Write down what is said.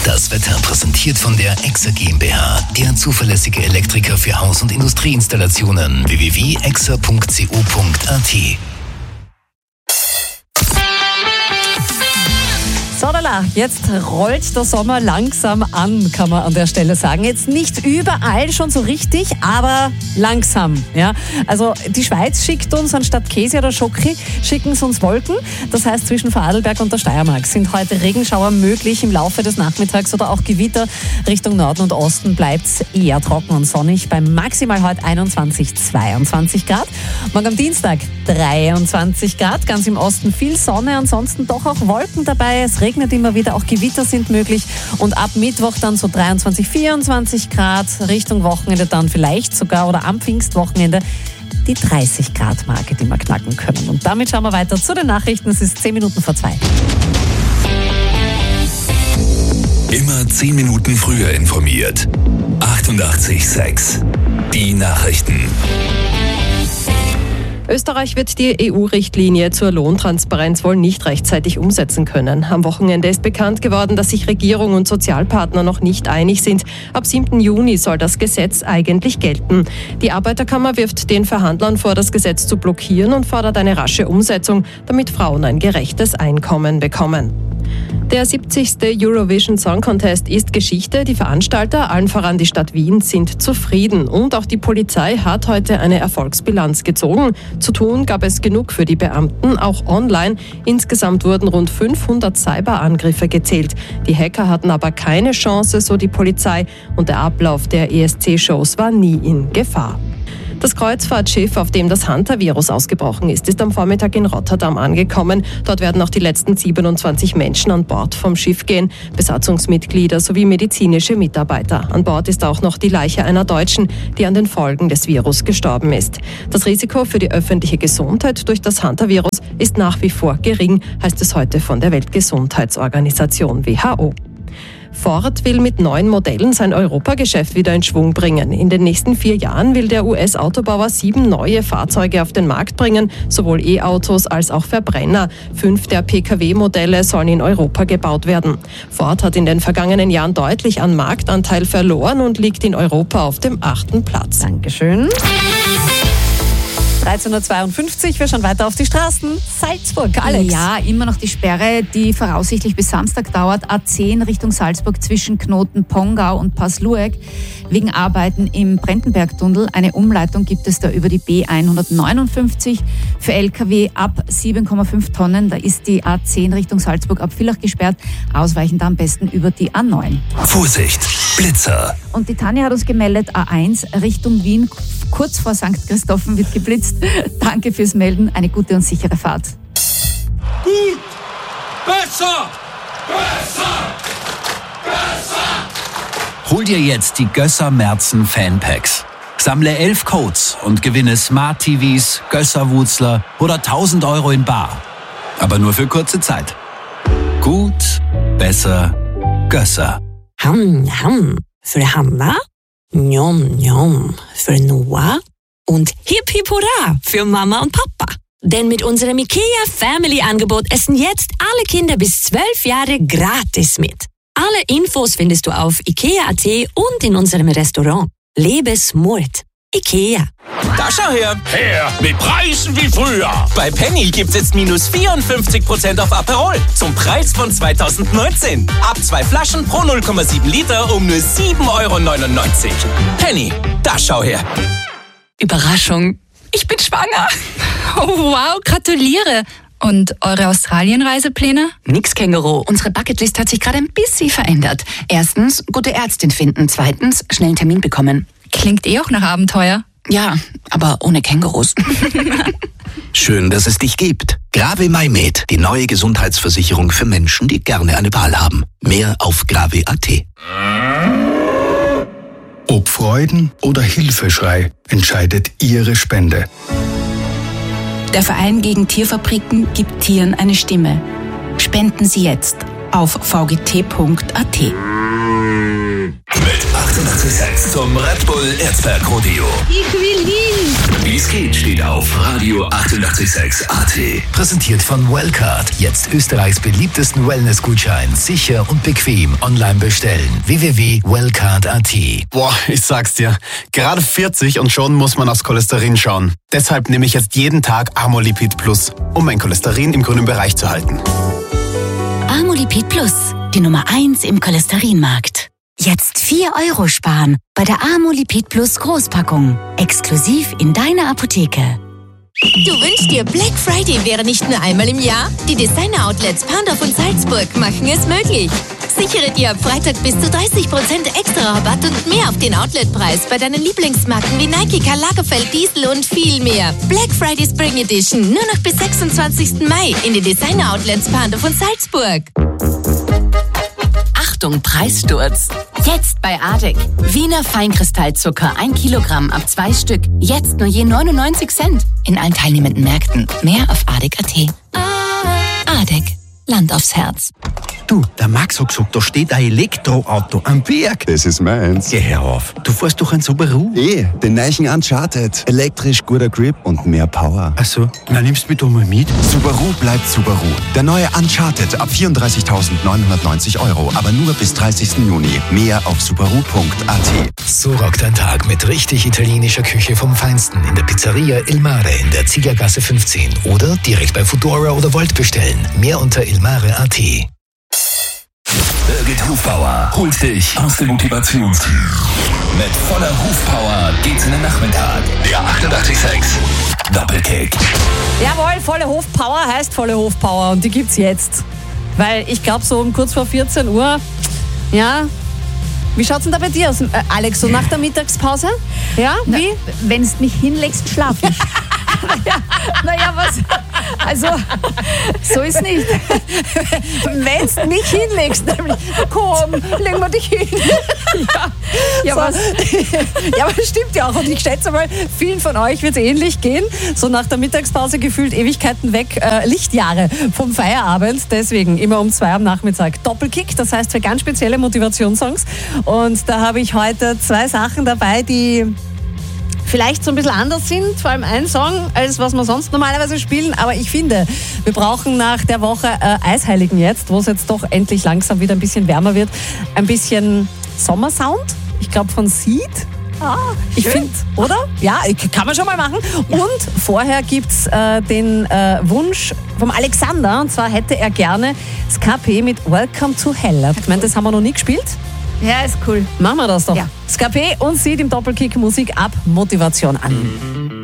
Das Wetter präsentiert von der EXA GmbH, der zuverlässige Elektriker für Haus- und Industrieinstallationen. www.exa.co.at. So, jetzt rollt der Sommer langsam an, kann man an der Stelle sagen. Jetzt nicht überall schon so richtig, aber langsam. Ja? Also die Schweiz schickt uns anstatt Käse oder Schoki, schicken sie uns Wolken. Das heißt, zwischen Vorarlberg und der Steiermark sind heute Regenschauer möglich im Laufe des Nachmittags oder auch Gewitter. Richtung Norden und Osten bleibt es eher trocken und sonnig. Bei maximal heute 21, 22 Grad. Morgen am Dienstag 23 Grad. Ganz im Osten viel Sonne, ansonsten doch auch Wolken dabei. Es regnet immer wieder, auch Gewitter sind möglich und ab Mittwoch dann so 23, 24 Grad, Richtung Wochenende dann vielleicht sogar oder am Pfingstwochenende die 30 Grad Marke, die wir knacken können. Und damit schauen wir weiter zu den Nachrichten. Es ist 10 Minuten vor 2. Immer 10 Minuten früher informiert. 88,6. Die Nachrichten. Österreich wird die EU-Richtlinie zur Lohntransparenz wohl nicht rechtzeitig umsetzen können. Am Wochenende ist bekannt geworden, dass sich Regierung und Sozialpartner noch nicht einig sind. Ab 7. Juni soll das Gesetz eigentlich gelten. Die Arbeiterkammer wirft den Verhandlern vor, das Gesetz zu blockieren und fordert eine rasche Umsetzung, damit Frauen ein gerechtes Einkommen bekommen. Der 70. Eurovision Song Contest ist Geschichte. Die Veranstalter, allen voran die Stadt Wien, sind zufrieden. Und auch die Polizei hat heute eine Erfolgsbilanz gezogen. Zu tun gab es genug für die Beamten, auch online. Insgesamt wurden rund 500 Cyberangriffe gezählt. Die Hacker hatten aber keine Chance, so die Polizei. Und der Ablauf der ESC-Shows war nie in Gefahr. Das Kreuzfahrtschiff, auf dem das Hantavirus ausgebrochen ist am Vormittag in Rotterdam angekommen. Dort werden auch die letzten 27 Menschen an Bord vom Schiff gehen, Besatzungsmitglieder sowie medizinische Mitarbeiter. An Bord ist auch noch die Leiche einer Deutschen, die an den Folgen des Virus gestorben ist. Das Risiko für die öffentliche Gesundheit durch das Hantavirus ist nach wie vor gering, heißt es heute von der Weltgesundheitsorganisation WHO. Ford will mit neuen Modellen sein Europageschäft wieder in Schwung bringen. In den nächsten 4 Jahren will der US-Autobauer 7 neue Fahrzeuge auf den Markt bringen, sowohl E-Autos als auch Verbrenner. 5 der Pkw-Modelle sollen in Europa gebaut werden. Ford hat in den vergangenen Jahren deutlich an Marktanteil verloren und liegt in Europa auf dem 8. Platz. Dankeschön. 13.52 Uhr, wir schauen weiter auf die Straßen. Salzburg, Alex. Ja, immer noch die Sperre, die voraussichtlich bis Samstag dauert. A10 Richtung Salzburg zwischen Knoten Pongau und Paslueck. Wegen Arbeiten im Brentenbergtunnel. Eine Umleitung gibt es da über die B159 für LKW ab 7,5 Tonnen. Da ist die A10 Richtung Salzburg ab Villach gesperrt. Ausweichen da am besten über die A9. Vorsicht, Blitzer. Und die Tanja hat uns gemeldet, A1 Richtung Wien, kurz vor St. Christophen wird geblitzt. Danke fürs Melden, eine gute und sichere Fahrt. Gut! Besser! Besser! Besser! Hol dir jetzt die Gösser Merzen Fanpacks. Sammle 11 Codes und gewinne Smart TVs, Gösser Wutzler oder 1.000 Euro in bar. Aber nur für kurze Zeit. Gut, besser, Gösser. Für Hanna, Njom Njom für Noah und Hip Hip Hurra für Mama und Papa. Denn mit unserem IKEA Family Angebot essen jetzt alle Kinder bis 12 Jahre gratis mit. Alle Infos findest du auf IKEA.at und in unserem Restaurant. Lebe smart. IKEA. Da schau her! Her mit Preisen wie früher! Bei Penny gibt's jetzt minus 54% auf Aperol zum Preis von 2019. Ab 2 Flaschen pro 0,7 Liter um nur 7,99 Euro. Penny, da schau her! Überraschung, ich bin schwanger. Oh wow, gratuliere. Und eure Australienreisepläne? Nix, Känguru. Unsere Bucketlist hat sich gerade ein bisschen verändert. Erstens, gute Ärztin finden. Zweitens, schnell einen Termin bekommen. Klingt auch nach Abenteuer. Ja, aber ohne Kängurus. Schön, dass es dich gibt. Grave MyMed, die neue Gesundheitsversicherung für Menschen, die gerne eine Wahl haben. Mehr auf grave.at. Ob Freuden oder Hilfeschrei entscheidet Ihre Spende. Der Verein gegen Tierfabriken gibt Tieren eine Stimme. Spenden Sie jetzt auf vgt.at. Mit 88,6 zum Red Bull Erzberg Rodeo. Ich will hin. Wie es geht, steht auf Radio 886 AT. Präsentiert von Wellcard. Jetzt Österreichs beliebtesten Wellness-Gutschein. Sicher und bequem online bestellen. www.wellcard.at. Boah, ich sag's dir. Gerade 40 und schon muss man aufs Cholesterin schauen. Deshalb nehme ich jetzt jeden Tag Amolipid Plus, um mein Cholesterin im grünen Bereich zu halten. Amolipid Plus, die Nummer 1 im Cholesterinmarkt. Jetzt 4 € sparen bei der Amolipid Plus Großpackung. Exklusiv in deiner Apotheke. Du wünschst dir, Black Friday wäre nicht nur einmal im Jahr? Die Designer-Outlets Pandorf und Salzburg machen es möglich. Sichere dir ab Freitag bis zu 30% extra Rabatt und mehr auf den Outletpreis bei deinen Lieblingsmarken wie Nike, Karl Lagerfeld, Diesel und viel mehr. Black Friday Spring Edition nur noch bis 26. Mai in den Designer-Outlets Pandorf und Salzburg. Achtung, Preissturz. Jetzt bei ADEC. Wiener Feinkristallzucker 1 Kilogramm ab 2 Stück. Jetzt nur je 99 Cent. In allen teilnehmenden Märkten. Mehr auf ADEC.at. ADEC. Land aufs Herz. Du, der Max hat gesagt, da steht ein Elektroauto am Berg. Das ist meins. Geh her auf. Du fährst doch ein Subaru. Den neuen Uncharted. Elektrisch, guter Grip und mehr Power. Ach so, na nimmst du mich doch mal mit. Subaru bleibt Subaru. Der neue Uncharted ab 34.990 €, aber nur bis 30. Juni. Mehr auf subaru.at. So rockt ein Tag mit richtig italienischer Küche vom Feinsten in der Pizzeria Il Mare in der Ziegergasse 15 oder direkt bei Foodora oder Volt bestellen. Mehr unter ilmare.at. Birgit Hufbauer holt dich aus dem Motivationstief. Mit voller Hufpower geht's in den Nachmittag. Der 88.6 Doppelkick. Jawohl, volle Hofpower heißt volle Hofpower und die gibt's jetzt. Weil ich glaube so um kurz vor 14 Uhr, ja, wie schaut's denn da bei dir aus, Alex, so nach der Mittagspause? Ja, wie? Wenn du mich hinlegst, schlaf ich. Naja, was? Also, so ist nicht. Wenn du mich hinlegst, nämlich, komm, legen wir dich hin. Ja, was? Ja, aber das stimmt ja auch. Und ich schätze mal, vielen von euch wird es ähnlich gehen. So nach der Mittagspause gefühlt Ewigkeiten weg, Lichtjahre vom Feierabend. Deswegen immer um 2 am Nachmittag Doppelkick. Das heißt für ganz spezielle Motivationssongs. Und da habe ich heute 2 Sachen dabei, die vielleicht so ein bisschen anders sind, vor allem ein Song, als was wir sonst normalerweise spielen. Aber ich finde, wir brauchen nach der Woche Eisheiligen jetzt, wo es jetzt doch endlich langsam wieder ein bisschen wärmer wird, ein bisschen Sommersound. Ich glaube von Seed. Ich finde, oder? Ja, kann man schon mal machen. Ja. Und vorher gibt es den Wunsch vom Alexander. Und zwar hätte er gerne SKP mit Welcome to Hell. Ich meine, das haben wir noch nie gespielt. Ja, ist cool. Machen wir das doch. Ja. SKP und Seed im Doppelkick Musik ab Motivation an.